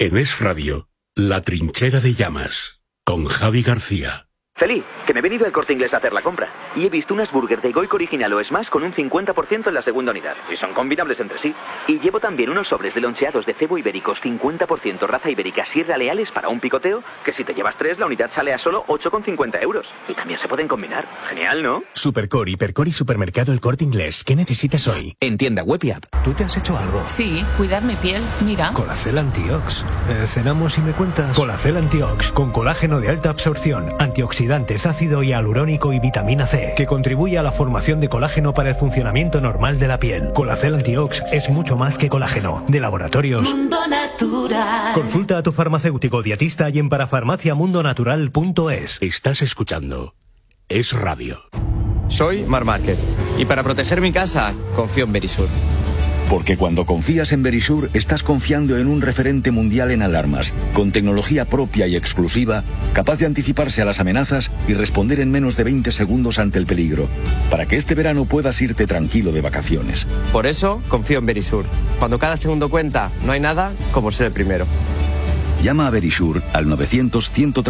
En Es Radio, La Trinchera de Llamas, con Javi García. Feli, que me he venido al Corte Inglés a hacer la compra y he visto unas burgers de Goico original o Smash con un 50% en la segunda unidad y son combinables entre sí. Y llevo también unos sobres de loncheados de cebo ibéricos 50% raza ibérica Sierra Leales para un picoteo, que si te llevas 3 la unidad sale a solo 8,50 euros. Y también se pueden combinar. Genial, ¿no? Supercore, Hipercore y Supermercado El Corte Inglés. ¿Qué necesitas hoy? En tienda web y app. ¿Tú te has hecho algo? Sí, cuidar mi piel. Mira. Colacel Antiox. ¿Cenamos y me cuentas? Colacel Antiox, con colágeno de alta absorción, antioxidantes, ácido hialurónico y vitamina C, que contribuye a la formación de colágeno para el funcionamiento normal de la piel. Colacel Antiox es mucho más que colágeno. De Laboratorios Mundo Natural. Consulta a tu farmacéutico dietista y en parafarmaciamundonatural.es. Estás escuchando Es Radio. Soy Mar Márquez y para proteger mi casa confío en Verisur. Porque cuando confías en Verisur, estás confiando en un referente mundial en alarmas, con tecnología propia y exclusiva, capaz de anticiparse a las amenazas y responder en menos de 20 segundos ante el peligro, para que este verano puedas irte tranquilo de vacaciones. Por eso confío en Verisur. Cuando cada segundo cuenta, no hay nada como ser el primero. Llama a Verisur al 900 130